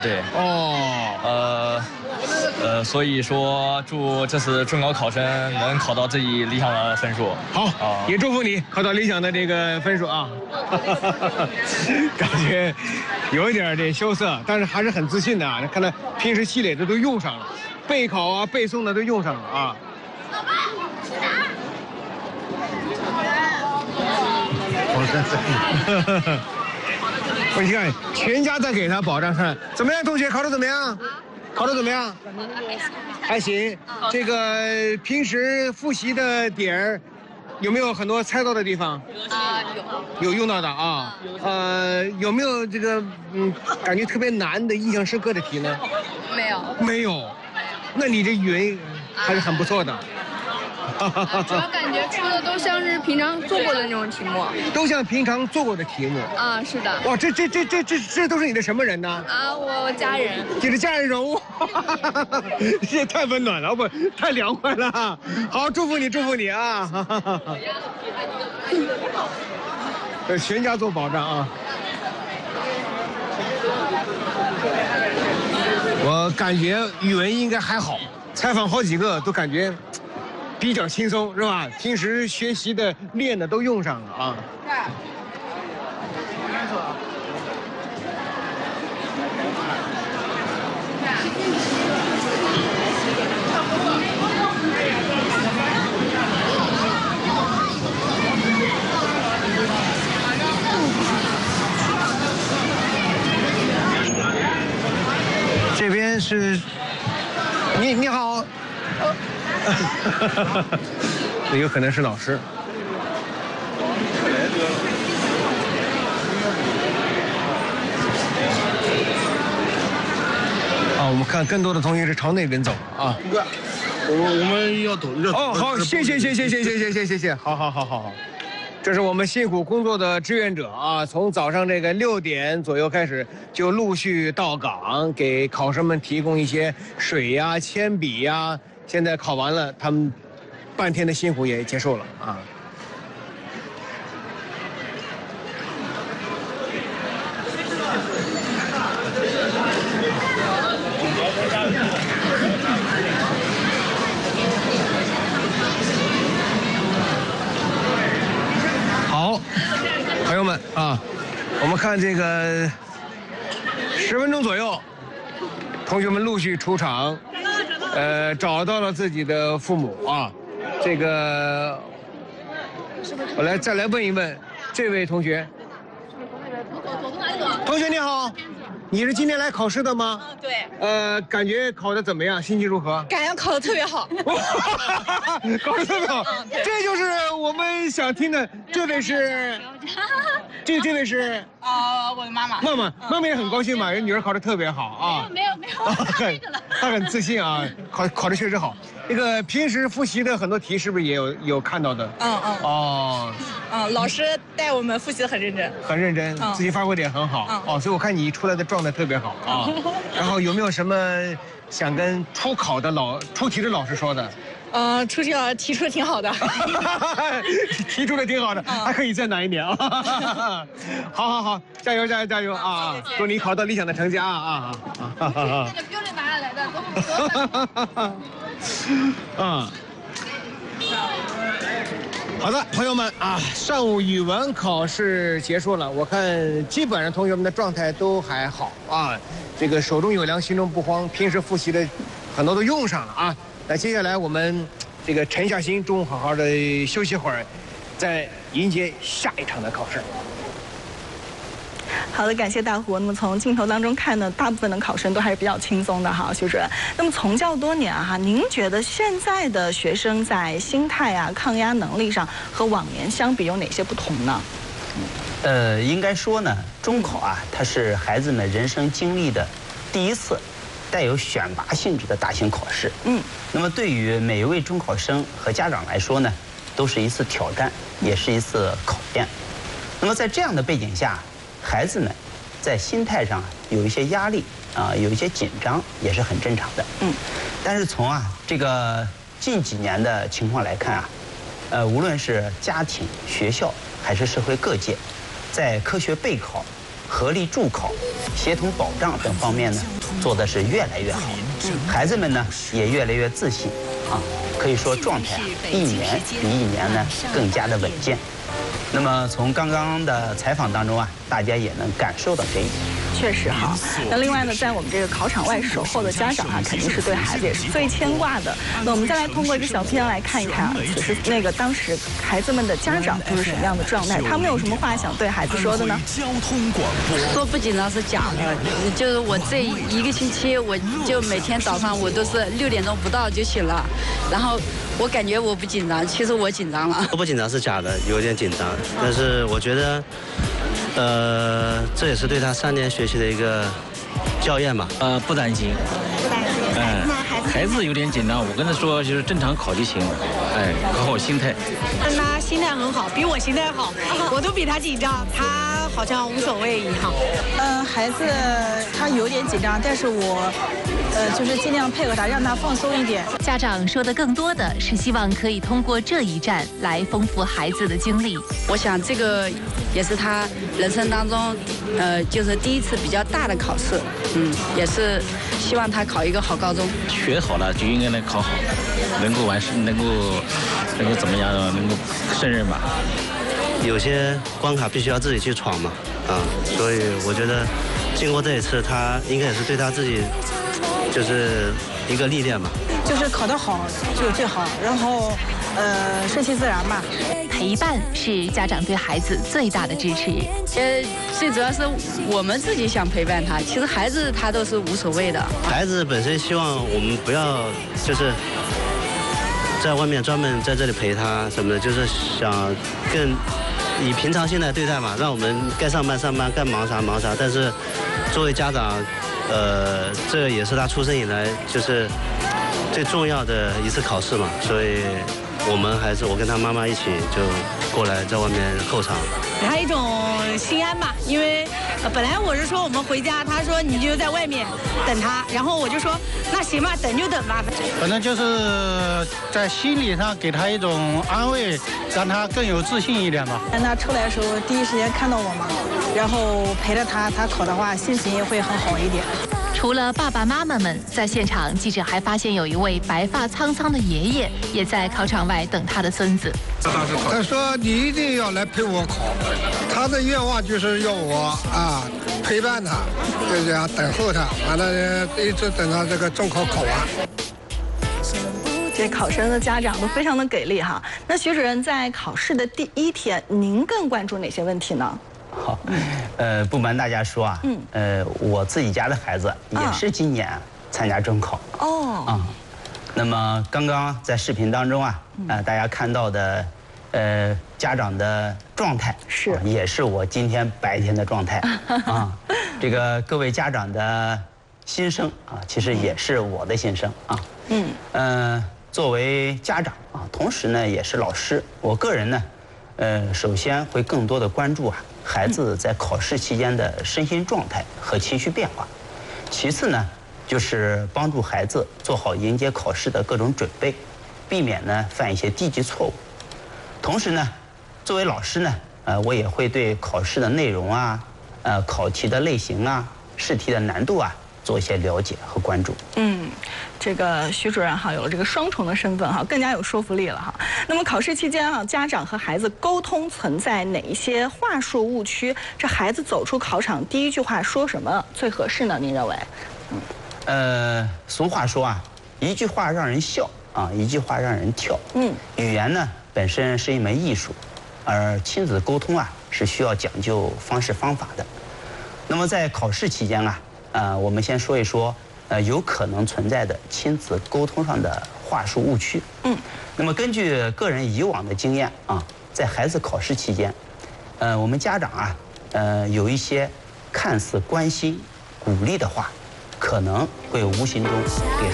对。 哦。 所以说祝这次中考考生能考到自己理想的分数。 好，也祝福你考到理想的这个分数啊。感觉有一点点羞涩，但是还是很自信的啊。看他平时积累的都用上了，备考啊、背诵的都用上了啊。老爸，去哪儿？我你看，全家在给他保障上。怎么样，同学考得怎么样？考得怎么样？还行。这个平时复习的点儿，有没有很多猜到的地方？有用到的啊。有没有这个感觉特别难的、印象深刻的题呢？没有。那你这语文还是很不错的。 主要感觉出的都像是平常做过的那种题目， 都像平常做过的题目啊，是的。 哇，这都是你的什么人呢？ 啊，我家人。 你的家人人物，这也太温暖了，不，太凉快了。好，祝福你啊！全家做保障啊！我感觉语文应该还好，采访好几个都感觉比较轻松，是吧？平时学习的、练的都用上了啊。这边是，你好。有可能是老师。我们看更多的同学是朝那边走啊。 我们要走。 哦，好，谢谢，好。这是我们辛苦工作的志愿者啊，从早上这个6点左右开始，就陆续到岗，给考生们提供一些水呀、铅笔呀。现在考完了，他们半天的辛苦也结束了啊。好，朋友们啊，我们看这个10分钟左右，同学们陆续出场，找到了自己的父母啊。这个，我再来问一问这位同学。同学你好。你是今天来考试的吗？ 对。 感觉考得怎么样？心情如何？ 感觉考得特别好。 考得特别好，这就是我们想听的。这位是，这位是我的妈妈。 妈妈也很高兴嘛，人女儿考得特别好啊。 没有， 她很自信啊，考得确实好。那个平时复习的很多题是不是也有看到的？ 老师带我们复习得很认真。 很认真，自己发挥的也很好。所以我看你出来的状态特别好啊。然后有没有什么想跟出题的老师说的？ 出题老师提出的挺好的。 提出的挺好的，还可以再难一点啊。好，加油啊！祝你考到理想的成绩啊！ 这个标准答案来的， 好的，朋友们啊，上午语文考试结束了，我看基本上同学们的状态都还好啊。这个手中有粮，心中不慌，平时复习的很多都用上了啊。那接下来我们这个沉下心，中午好好的休息会儿，再迎接下一场的考试。 好的，感谢大胡。那么从镜头当中看呢，大部分的考生都还是比较轻松的哈，徐主任。那么从教多年啊，您觉得现在的学生在心态啊、抗压能力上和往年相比有哪些不同呢？ 应该说呢，中考啊，它是孩子们人生经历的第一次带有选拔性质的大型考试。那么对于每一位中考生和家长来说呢，都是一次挑战，也是一次考验。那么在这样的背景下，孩子们在心态上有一些压力啊，有一些紧张，也是很正常的。但是从这个近几年的情况来看啊，无论是家庭、学校还是社会各界，在科学备考合力助考、协同保障等方面呢，做的是越来越好。孩子们呢也越来越自信啊，可以说状态一年比一年呢更加的稳健。那么从刚刚的采访当中啊，大家也能感受到这一点。 确实哈。那另外呢，在我们这个考场外守候的家长啊，肯定是对孩子也是最牵挂的。那我们再来通过一个小片来看一看啊，此时当时孩子们的家长都是什么样的状态？他们有什么话想对孩子说的呢？ 说不紧张是假的，就是我这一个星期，我就每天早上我都是6点钟不到就醒了，然后我感觉我不紧张，其实我紧张了。 不紧张是假的，有点紧张，但是我觉得，这也是对他3年学习的一个校验嘛。 不担心。孩子有点紧张，我跟他说就是正常考就行了，搞好心态。 他心态很好，比我心态好，我都比他紧张，他好像无所谓一样。 孩子他有点紧张，但是我就是尽量配合他，让他放松一点。 家长说的更多的是希望可以通过这一站来丰富孩子的经历。 我想这个也是他人生当中，就是第一次比较大的考试，也是希望他考一个好高中。 学好了就应该能考好，能够完事，能够怎么样呢？能够胜任吧。 有些关卡必须要自己去闯嘛，所以我觉得经过这一次，他应该也是对他自己就是一个历练嘛。 就是考得好就最好，然后顺其自然吧。 陪伴是家长对孩子最大的支持。 最主要是我们自己想陪伴他，其实孩子他都是无所谓的。 孩子本身希望我们不要就是在外面专门在这里陪他什么的，就是想更以平常心来对待嘛，让我们该上班上班，该忙啥忙啥。但是作为家长，这也是他出生以来就是最重要的一次考试嘛，所以我跟他妈妈一起就过来在外面候场， 给他一种心安吧。因为本来我是说我们回家，他说你就在外面等他，然后我就说那行吧，等就等吧。 可能就是在心理上给他一种安慰，让他更有自信一点吧。 让他出来的时候第一时间看到我嘛，然后陪着他考的话，心情也会很好一点。 除了爸爸妈妈们在现场，记者还发现有一位白发苍苍的爷爷也在考场外等他的孙子。 他说：“你一定要来陪我考。”他的愿望就是要我陪伴他，就这样等候他，完了一直等到这个中考考完。 这考生的家长都非常的给力哈。那徐主任在考试的第1天，您更关注哪些问题呢？ 好，不瞒大家说啊，我自己家的孩子也是今年参加中考。那么刚刚在视频当中啊，大家看到的，家长的状态也是我今天白天的状态啊。这个各位家长的心声啊，其实也是我的心声啊。作为家长啊，同时呢也是老师，我个人呢，首先会更多的关注孩子在考试期间的身心状态和情绪变化。其次呢，就是帮助孩子做好迎接考试的各种准备，避免呢犯一些低级错误。同时呢，作为老师呢，我也会对考试的内容考题的类型试题的难度做一些了解和关注。 这个徐主任有了这个双重的身份更加有说服力了那么考试期间家长和孩子沟通存在哪一些话术误区？这孩子走出考场第一句话说什么最合适呢？您认为？ 俗话说一句话让人笑一句话让人跳。语言呢本身是一门艺术，而亲子沟通是需要讲究方式方法的。那么在考试期间我们先说一说有可能存在的亲子沟通上的话术误区。那么根据个人以往的经验在孩子考试期间，我们家长有一些看似关心、鼓励的话，可能会无形中给